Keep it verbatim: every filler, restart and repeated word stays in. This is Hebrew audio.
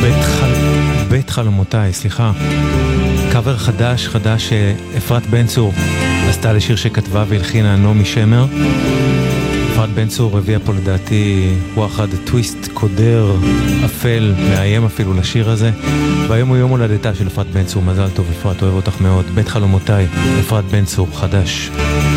בית, חל... בית חלומותיי, סליחה. קאבר חדש, חדש שאפרת בן צור עשתה לשיר שכתבה והלחינה נעמי שמר. אפרת בן צור הביאה פה לדעתי וואחד טוויסט קודר, אפל, מאיים אפילו לשיר הזה. והיום הוא יום הולדתה של אפרת בן צור, מזל טוב אפרת, אוהב אותך מאוד. בית חלומותיי, אפרת בן צור, חדש.